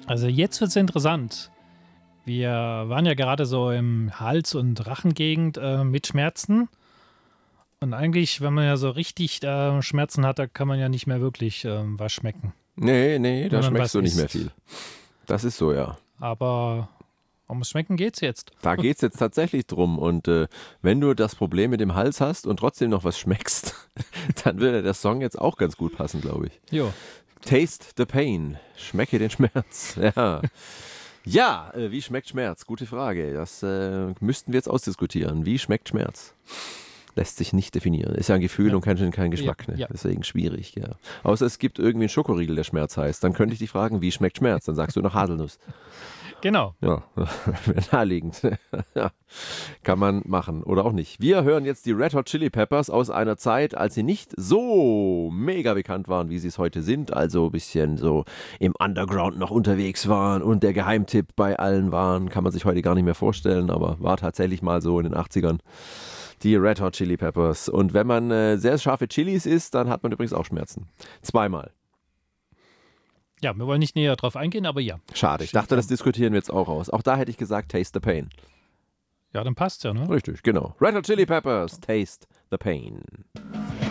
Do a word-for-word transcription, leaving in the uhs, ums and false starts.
Also jetzt wird es interessant. Wir waren ja gerade so im Hals- und Rachengegend äh, mit Schmerzen. Und eigentlich, wenn man ja so richtig äh, Schmerzen hat, da kann man ja nicht mehr wirklich äh, was schmecken. Nee, nee, da Wenn man schmeckst was du nicht mehr isst. viel. Das ist so, ja. Aber ums Schmecken geht's jetzt. Da geht es jetzt tatsächlich drum. Und äh, wenn du das Problem mit dem Hals hast und trotzdem noch was schmeckst, dann würde der Song jetzt auch ganz gut passen, glaube ich. Jo. Taste the pain. Schmecke den Schmerz. Ja. Ja, äh, wie schmeckt Schmerz? Gute Frage. Das äh, müssten wir jetzt ausdiskutieren. Wie schmeckt Schmerz? Lässt sich nicht definieren. Ist ja ein Gefühl Ja. und kein, kein Geschmack. Ja, Ne? ja. Deswegen schwierig. Ja. Außer es gibt irgendwie einen Schokoriegel, der Schmerz heißt. Dann könnte ich dich fragen, wie schmeckt Schmerz? Dann sagst du noch Haselnuss. Genau. Ja, wäre naheliegend. Ja, kann man machen oder auch nicht. Wir hören jetzt die Red Hot Chili Peppers aus einer Zeit, als sie nicht so mega bekannt waren, wie sie es heute sind. Also ein bisschen so im Underground noch unterwegs waren und der Geheimtipp bei allen waren. Kann man sich heute gar nicht mehr vorstellen, aber war tatsächlich mal so in den achtzigern. Die Red Hot Chili Peppers. Und wenn man äh, sehr scharfe Chilis isst, dann hat man übrigens auch Schmerzen. Zweimal. Ja, wir wollen nicht näher drauf eingehen, aber ja. Schade. Ich dachte, das diskutieren wir jetzt auch aus. Auch da hätte ich gesagt, Taste the Pain. Ja, dann passt ja, ne? Richtig, genau. Red Hot Chili Peppers, Taste the Pain.